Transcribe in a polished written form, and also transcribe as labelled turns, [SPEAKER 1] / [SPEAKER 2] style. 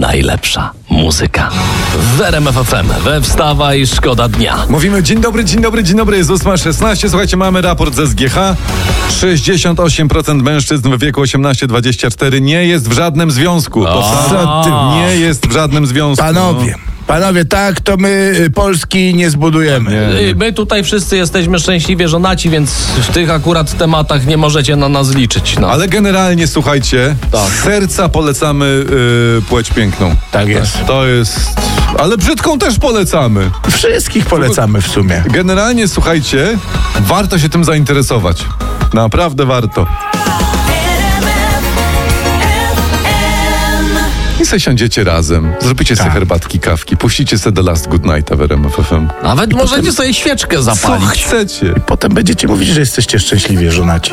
[SPEAKER 1] najlepsza muzyka. W RMF FM, we Wstawaj, szkoda dnia.
[SPEAKER 2] Mówimy dzień dobry, jest 8:16. Słuchajcie, mamy raport ze SGH. 68% mężczyzn w wieku 18-24 nie jest w żadnym związku. Nie jest w żadnym związku.
[SPEAKER 3] Panowie, tak to my Polski nie zbudujemy.
[SPEAKER 1] My tutaj wszyscy jesteśmy szczęśliwie żonaci, więc w tych akurat tematach nie możecie na nas liczyć. No.
[SPEAKER 2] Ale generalnie, słuchajcie,
[SPEAKER 1] Tak.
[SPEAKER 2] z serca polecamy płeć piękną.
[SPEAKER 3] Tak jest.
[SPEAKER 2] To jest... Ale brzydką też polecamy.
[SPEAKER 3] Wszystkich polecamy w sumie.
[SPEAKER 2] Generalnie, słuchajcie, warto się tym zainteresować. Naprawdę warto. I se siądziecie razem, zrobicie sobie herbatki, kawki, puścicie sobie The Last Good Night'a w RMF FM.
[SPEAKER 1] Nawet możecie sobie świeczkę
[SPEAKER 2] Co
[SPEAKER 1] zapalić.
[SPEAKER 2] chcecie?
[SPEAKER 3] Potem będziecie mówić, że jesteście szczęśliwie żonaci.